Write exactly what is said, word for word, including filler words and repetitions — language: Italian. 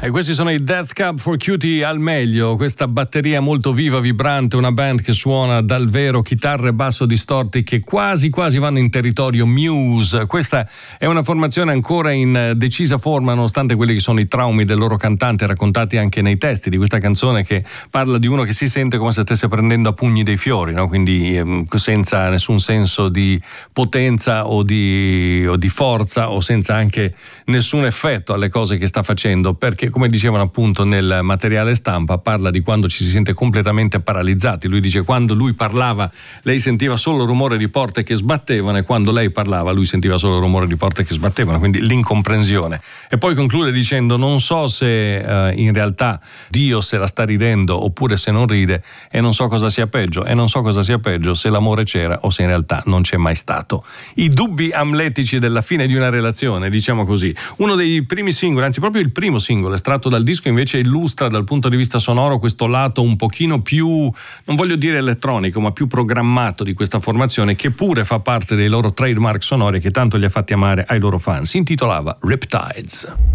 E questi sono i Death Cab for Cutie al meglio, questa batteria molto viva, vibrante, una band che suona dal vero, chitarre e basso distorti che quasi quasi vanno in territorio Muse. Questa è una formazione ancora in decisa forma nonostante quelli che sono i traumi del loro cantante raccontati anche nei testi di questa canzone, che parla di uno che si sente come se stesse prendendo a pugni dei fiori, no? Quindi ehm, senza nessun senso di potenza o di, o di forza, o senza anche nessun effetto alle cose che sta facendo, perché come dicevano appunto nel materiale stampa, parla di quando ci si sente completamente paralizzati. Lui dice: quando lui parlava lei sentiva solo il rumore di porte che sbattevano, e quando lei parlava lui sentiva solo il rumore di porte che sbattevano, quindi l'incomprensione. E poi conclude dicendo: non so se eh, in realtà Dio se la sta ridendo oppure se non ride, e non so cosa sia peggio, e non so cosa sia peggio se l'amore c'era o se in realtà non c'è mai stato. I dubbi amletici della fine di una relazione, diciamo così. Uno dei primi singoli, anzi proprio il primo singolo estratto dal disco, invece illustra dal punto di vista sonoro questo lato un pochino più, non voglio dire elettronico, ma più programmato di questa formazione, che pure fa parte dei loro trademark sonori che tanto li ha fatti amare ai loro fan. Si intitolava Riptides.